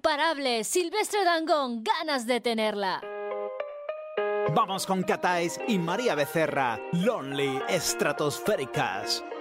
Imparable, Silvestre Dangond, ganas de tenerla. Vamos con Catáis y María Becerra, Lonely Estratosféricas.